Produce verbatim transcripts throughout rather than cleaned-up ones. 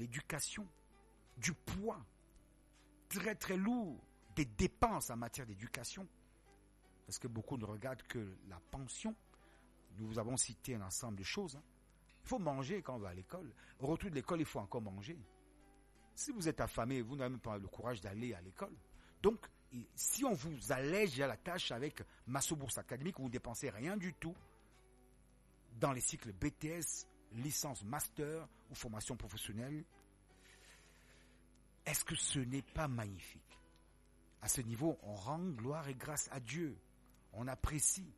l'éducation, du poids très très lourd des dépenses en matière d'éducation. Parce que beaucoup ne regardent que la pension. Nous vous avons cité un ensemble de choses. Hein. Il faut manger quand on va à l'école. Au retour de l'école, il faut encore manger. Si vous êtes affamé, vous n'avez même pas le courage d'aller à l'école. Donc, si on vous allège à la tâche avec Masso Bourse Académique, vous ne dépensez rien du tout dans les cycles B T S, licence master ou formation professionnelle, est-ce que ce n'est pas magnifique? À ce niveau, on rend gloire et grâce à Dieu. On apprécie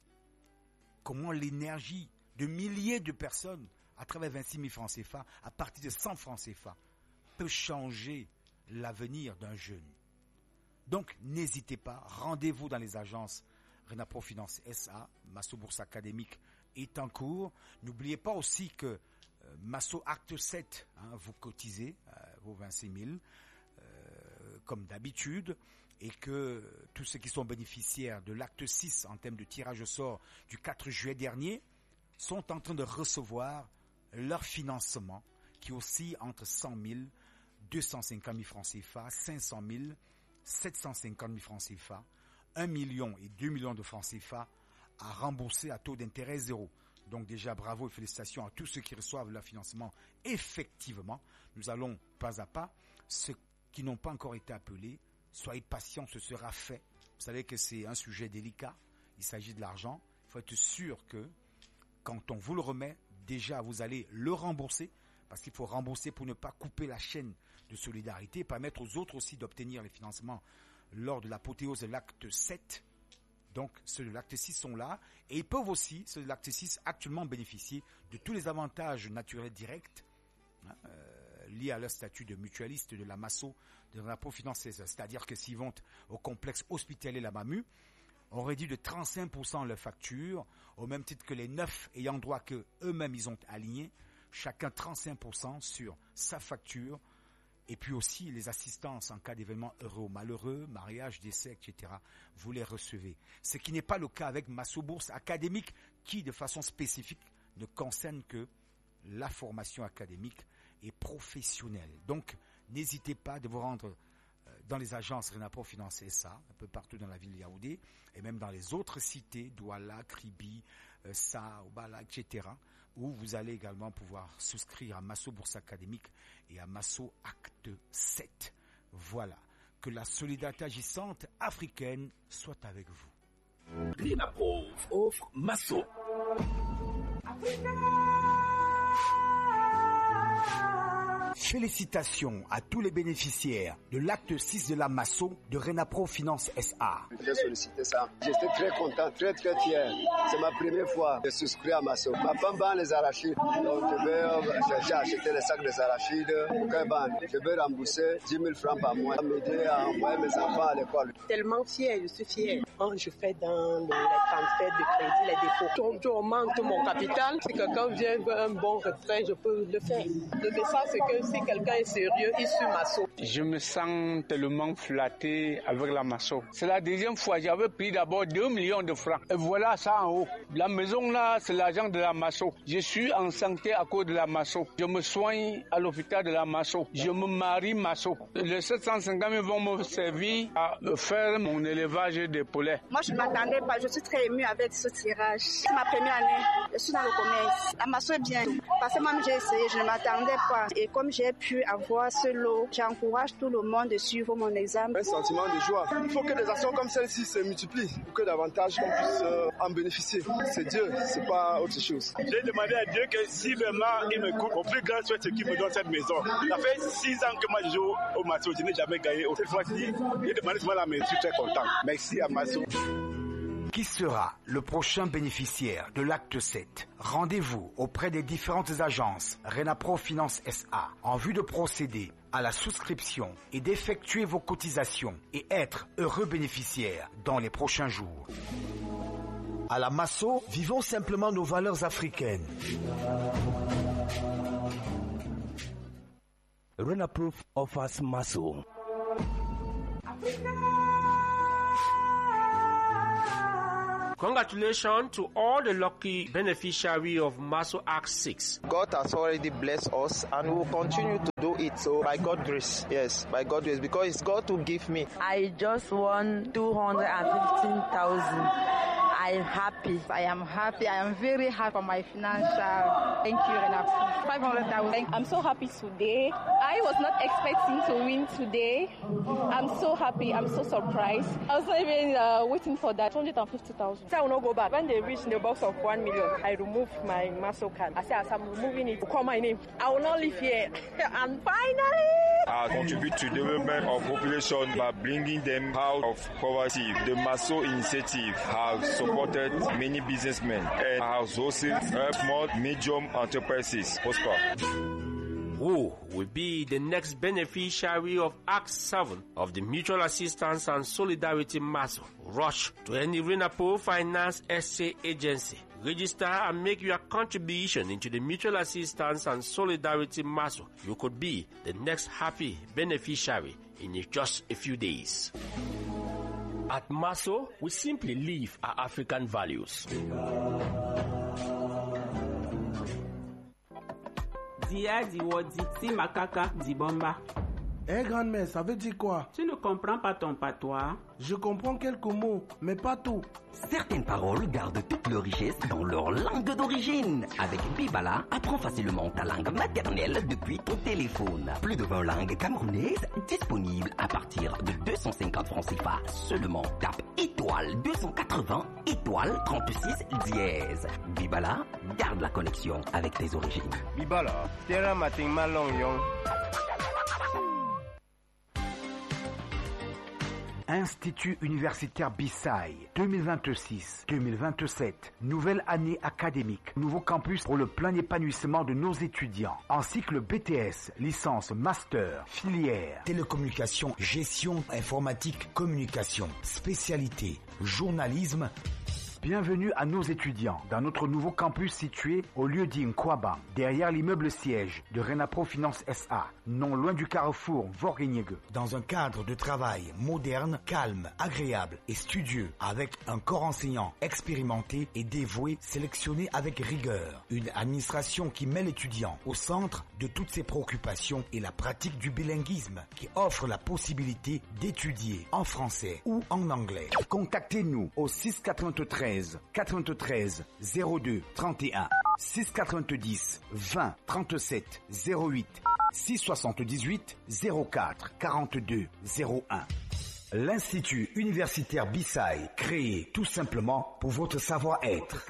comment l'énergie de milliers de personnes à travers vingt-six mille francs C F A, à partir de cent francs C F A, peut changer l'avenir d'un jeune. Donc, n'hésitez pas, rendez-vous dans les agences Renapro Finance S A, Masso Bourse Académique est en cours. N'oubliez pas aussi que euh, Masso Acte sept, hein, vous cotisez euh, vos vingt-six mille, euh, comme d'habitude, et que tous ceux qui sont bénéficiaires de l'acte six en termes de tirage au sort du quatre juillet dernier sont en train de recevoir leur financement qui oscille entre cent mille, deux cent cinquante mille francs C F A, cinq cent mille, sept cent cinquante mille francs C F A, un million et deux millions de francs C F A à rembourser à taux d'intérêt zéro. Donc déjà, bravo et félicitations à tous ceux qui reçoivent leur financement effectivement. Nous allons pas à pas. Ceux qui n'ont pas encore été appelés, soyez patients, ce sera fait. Vous savez que c'est un sujet délicat. Il s'agit de l'argent. Il faut être sûr que quand on vous le remet, déjà vous allez le rembourser. Parce qu'il faut rembourser pour ne pas couper la chaîne de solidarité et permettre aux autres aussi d'obtenir les financements lors de l'apothéose de l'acte sept. Donc, ceux de l'acte six sont là. Et ils peuvent aussi, ceux de l'acte six, actuellement bénéficier de tous les avantages naturels directs hein, euh, liés à leur statut de mutualiste de la Masso, de Renapro Finance. C'est-à-dire que s'ils vont au complexe hospitalier La Mamu, on réduit de trente-cinq pour cent leur facture, au même titre que les neuf ayant droit que eux-mêmes ils ont alignés. Chacun trente-cinq pour cent sur sa facture, et puis aussi les assistances en cas d'événements heureux ou malheureux, mariage, décès, et cetera. Vous les recevez. Ce qui n'est pas le cas avec Masso Bourse Académique, qui de façon spécifique ne concerne que la formation académique et professionnelle. Donc, n'hésitez pas de vous rendre dans les agences Renapro Finance S A, un peu partout dans la ville de Yaoundé, et même dans les autres cités, Douala, Kribi, euh, Sa, Obala, et cetera, où vous allez également pouvoir souscrire à Masso Bourse Académique et à Masso Acte sept. Voilà. Que la solidarité agissante africaine soit avec vous. Renapro offre Masso. Félicitations à tous les bénéficiaires de l'acte six de la Masso de Renapro Finance S A. J'ai sollicité ça. J'étais très content, très très fier. C'est ma première fois de souscrire à Masso. Ma femme vend les arachides. Donc je vais, j'ai acheté les sacs des arachides. Je vais rembourser dix mille francs par mois. Ça m'aider à envoyer mes enfants à l'école. Tellement fier, je suis fier. Quand je fais dans les transferts de crédit, les dépôts, je augmente mon capital. Si quelqu'un vient veut un bon retrait, je peux le faire. Le message, c'est que si quelqu'un est sérieux, il suit Masso. Je me sens tellement flatté avec la Masso. C'est la deuxième fois. J'avais pris d'abord deux millions de francs. Et voilà ça en haut. La maison là, c'est l'argent de la Masso. Je suis en santé à cause de la Masso. Je me soigne à l'hôpital de la Masso. Je me marie Masso. Les sept cent cinquante mille vont me servir à faire mon élevage de poulets. Moi, je ne m'attendais pas. Je suis très émue avec ce tirage. C'est ma première année. Je suis dans le commerce. La Masso est bien. Parce que même j'ai essayé, je ne m'attendais pas. Et comme j'ai pu avoir ce lot, j'encourage tout le monde de suivre mon examen. Un sentiment de joie. Il faut que des actions comme celle-ci se multiplient pour que davantage on puisse euh, en bénéficier. C'est Dieu, c'est pas autre chose. J'ai demandé à Dieu que si vraiment il me coupe, au plus grand souhait, c'est qu'il me donne cette maison. Ça fait six ans que moi je joue au Masso, je n'ai jamais gagné. Cette fois-ci, j'ai demandé souvent la maison, je suis très content. Merci à Masso. Qui sera le prochain bénéficiaire de l'acte sept? Rendez-vous auprès des différentes agences Renapro Finance S A en vue de procéder à la souscription et d'effectuer vos cotisations et être heureux bénéficiaire dans les prochains jours. À la Masso, vivons simplement nos valeurs africaines. Renapro offers Masso. Congratulations to all the lucky beneficiaries of Maso Act six. God has already blessed us and we will continue to do it. So by God's grace, yes, by God's grace, because it's God who give me. I just won two hundred fifteen thousand. I am happy. I am happy. I am very happy for my financial. Thank you, Renata. five hundred thousand. I'm so happy today. I was not expecting to win today. I'm so happy. I'm so surprised. I was not even uh, waiting for that. two hundred fifty thousand. So I will not go back. When they reach the box of one million, I remove my Maso card. I say, as I'm removing it, call my name. I will not live here. And finally, I contribute to the development of population by bringing them out of poverty. The Maso initiative has supported many businessmen and has also helped small, medium enterprises prosper. Who will be the next beneficiary of Act seven of the Mutual Assistance and Solidarity Maso? Rush to any Renapo Finance S A agency. Register and make your contribution into the Mutual Assistance and Solidarity Maso. You could be the next happy beneficiary in just a few days. At Maso, we simply live our African values. Dia diwo diti makaka dibomba. Eh grand-mère, ça veut dire quoi? Tu ne comprends pas ton patois? Je comprends quelques mots, mais pas tout. Certaines paroles gardent toute leur richesse dans leur langue d'origine. Avec Bibala, apprends facilement ta langue maternelle depuis ton téléphone. Plus de vingt langues camerounaises disponibles à partir de deux cent cinquante francs C F A seulement. Tape étoile deux cent quatre-vingts, étoile trente-six dièse. Bibala, garde la connexion avec tes origines. Bibala, terra mating malong yong. Institut universitaire Bissai, deux mille vingt-six deux mille vingt-sept, nouvelle année académique, nouveau campus pour le plein épanouissement de nos étudiants. En cycle B T S, licence, master, filière, télécommunication, gestion, informatique, communication, spécialité, journalisme. Bienvenue à nos étudiants dans notre nouveau campus situé au lieu-dit Nkwaba, derrière l'immeuble siège de Renapro Finance S A, non loin du carrefour Vorgeniegue. Dans un cadre de travail moderne, calme, agréable et studieux, avec un corps enseignant expérimenté et dévoué, sélectionné avec rigueur. Une administration qui met l'étudiant au centre de toutes ses préoccupations et la pratique du bilinguisme, qui offre la possibilité d'étudier en français ou en anglais. Contactez-nous au six quatre-vingt-treize quatre-vingt-treize zéro deux trente et un, six quatre-vingt-dix vingt trente-sept zéro huit, six soixante-dix-huit zéro quatre quarante-deux zéro un. L'Institut universitaire Bissai, créé tout simplement pour votre savoir-être.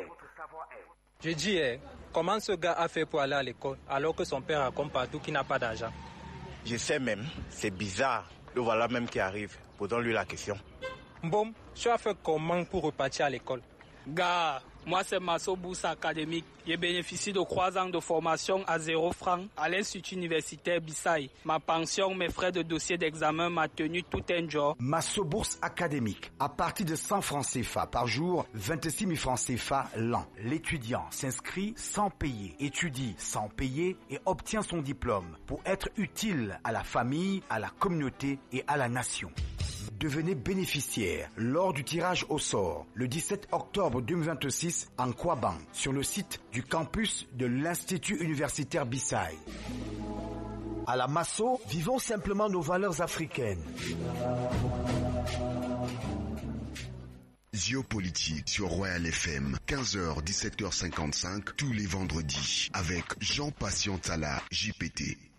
Je dis, eh, comment ce gars a fait pour aller à l'école alors que son père raconte partout qu'il n'a pas d'argent? Je sais même, c'est bizarre. Le voilà même qui arrive. Posons-lui la question. Bon, tu as fait comment pour repartir à l'école? Gars, moi c'est Maso bourse académique. J'ai bénéficié de trois ans de formation à zéro franc à l'Institut universitaire Bissai. Ma pension, mes frais de dossier d'examen, m'a tenu tout un jour. Maso bourse académique. À partir de cent francs C F A par jour, vingt-six mille francs C F A l'an. L'étudiant s'inscrit sans payer, étudie sans payer et obtient son diplôme pour être utile à la famille, à la communauté et à la nation. Devenez bénéficiaire lors du tirage au sort le dix-sept octobre deux mille vingt-six en Kwaban sur le site du campus de l'Institut universitaire Bissai. À la Maso, vivons simplement nos valeurs africaines. Géopolitique sur Royal F M, quinze heures dix-sept heures cinquante-cinq tous les vendredis avec Jean Patient Tala, J P T.